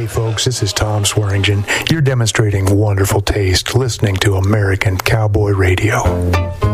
folks, this is Tom Swearingen. You're demonstrating wonderful taste listening to American Cowboy Radio.